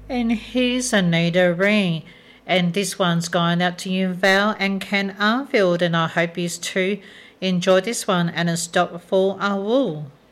And here's another ring. And this one's going out to you, Val and Ken Arfield. And I hope you too enjoy this one and a stop for our wool.